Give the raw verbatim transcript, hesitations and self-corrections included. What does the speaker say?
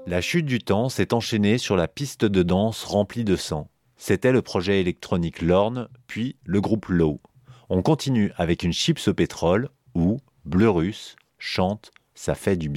La chute du temps s'est enchaînée sur la piste de danse remplie de sang. C'était le projet électronique Lorne, puis le groupe Low. On continue avec une chips au pétrole où Bleu Russe chante « Ça fait du bien ».